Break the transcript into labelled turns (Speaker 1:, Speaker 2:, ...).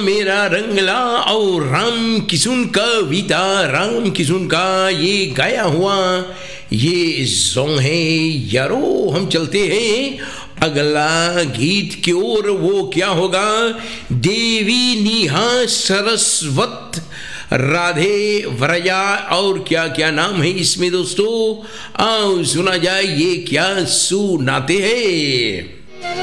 Speaker 1: मेरा रंगला और राम किशुन कविता, राम किशुन का ये गाया हुआ ये सॉन्ग है यारो। हम चलते हैं अगला गीत की ओर। वो क्या होगा? देवी नेहा सरस्वत राधे व्रजा और क्या क्या नाम है इसमें दोस्तों। आओ सुना जाए ये क्या सुनाते हैं।